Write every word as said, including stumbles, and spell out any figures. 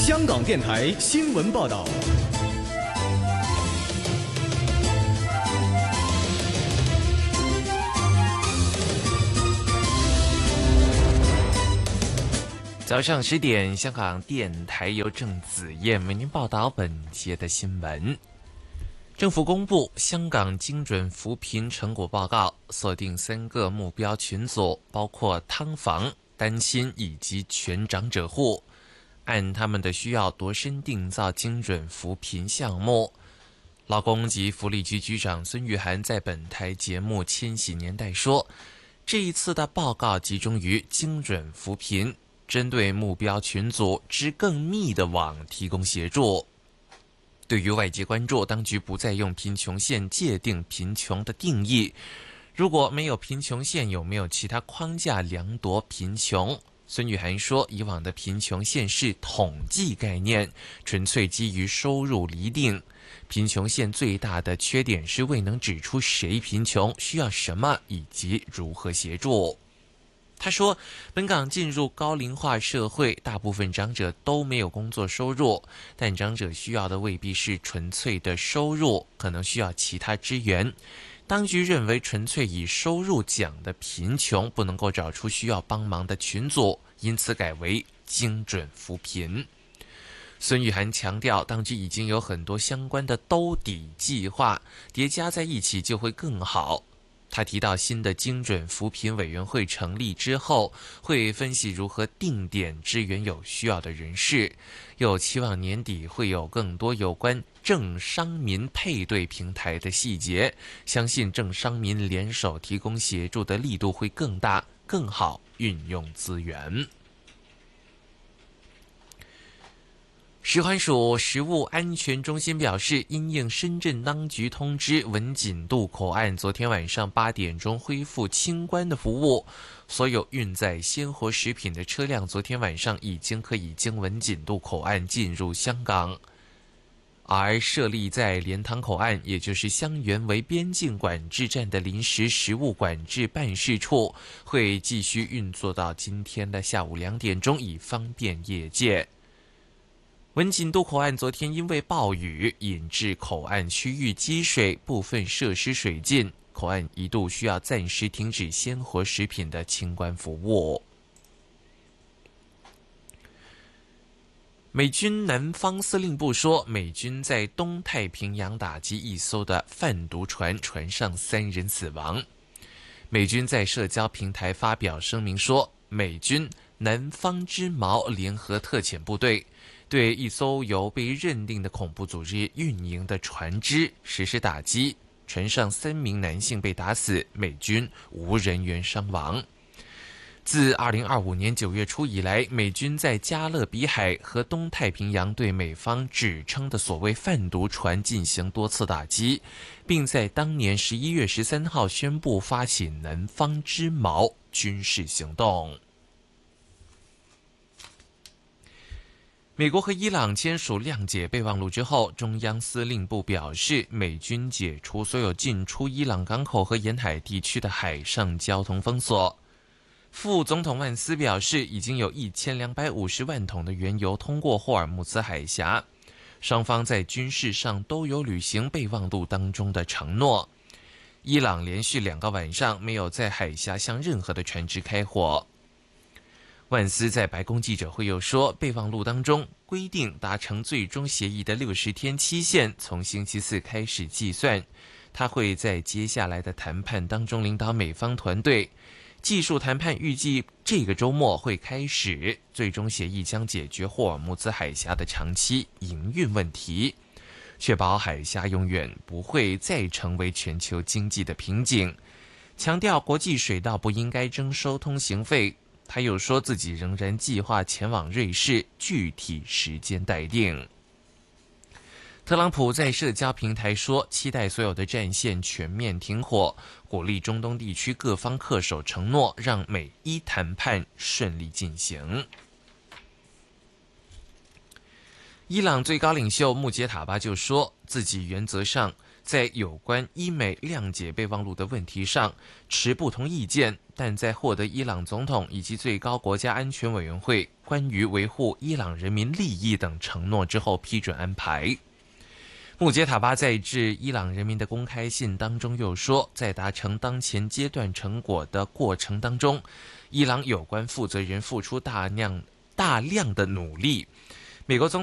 香港电台新闻报道。 早上十点，香港电台由郑子燕为您报道本节的新闻。政府公布香港精准扶贫成果报告，锁定三个目标群组，包括劏房、单亲以及全长者户，按他们的需要度身订造精准扶贫项目。劳工及福利局局长孙玉菡在本台节目《千禧年代》说，这一次的报告集中于精准扶贫，针对目标群组织更密的网提供协助。对于外界关注当局不再用贫穷线界定贫穷的定义，如果没有贫穷线，有没有其他框架量度贫穷？孙玉菡说，以往的贫穷线是统计概念，纯粹基于收入厘定。贫穷线最大的缺点是未能指出谁贫穷、需要什么以及如何协助。他说，本港进入高龄化社会，大部分长者都没有工作收入，但长者需要的未必是纯粹的收入，可能需要其他支援。当局认为纯粹以收入讲的贫穷不能够找出需要帮忙的群组，因此改为精准扶贫。孙玉菡强调，当局已经有很多相关的兜底计划，叠加在一起就会更好。他提到，新的精准扶贫委员会成立之后，会分析如何定点支援有需要的人士，又期望年底会有更多有关政商民配对平台的细节，相信政商民联手提供协助的力度会更大，更好运用资源。食环署食物安全中心表示，因应深圳当局通知，文锦渡口岸昨天晚上八点钟恢复清关的服务，所有运载鲜活食品的车辆昨天晚上已经可以经文锦渡口岸进入香港。而设立在莲塘口岸，也就是香园围边境管制站的临时食物管制办事处，会继续运作到今天的下午两点钟，以方便业界。文锦渡口岸昨天因为暴雨引致口岸区域积水，部分设施水浸，口岸一度需要暂时停止鲜活食品的清关服务。美军南方司令部说，美军在东太平洋打击一艘的贩毒船，船上三人死亡。美军在社交平台发表声明说，美军南方之矛联合特遣部队对一艘由被认定的恐怖组织运营的船只实施打击，船上三名男性被打死，美军无人员伤亡。自二零二五年九月初以来，美军在加勒比海和东太平洋对美方指称的所谓贩毒船进行多次打击，并在当年十一月十三号宣布发起南方之矛军事行动。美国和伊朗签署谅解备忘录之后，中央司令部表示，美军解除所有进出伊朗港口和沿海地区的海上交通封锁。副总统万斯表示，已经有一千两百五十万桶的原油通过霍尔木兹海峡，双方在军事上都有履行备忘录当中的承诺。伊朗连续两个晚上没有在海峡向任何的船只开火。万斯在白宫记者会又说，备忘录当中规定达成最终协议的六十天期限从星期四开始计算，他会在接下来的谈判当中领导美方团队。技术谈判预计这个周末会开始，最终协议将解决霍尔木兹海峡的长期营运问题，确保海峡永远不会再成为全球经济的瓶颈，强调国际水道不应该征收通行费。他又说自己仍然计划前往瑞士，具体时间待定。特朗普在社交平台说，期待所有的战线全面停火，鼓励中东地区各方恪守承诺，让美伊谈判顺利进行。 伊朗最高领袖穆杰塔巴就说，自己原则上在有关伊美谅解备忘录的问题上持不同意见，但在获得伊朗总统以及最高国家安全委员会关于维护伊朗人民利益等承诺之后批准安排。穆杰塔巴在致伊朗人民的公开信当中又说，在达成当前阶段成果的过程当中，伊朗有关负责人付出大量大量的努力。美国总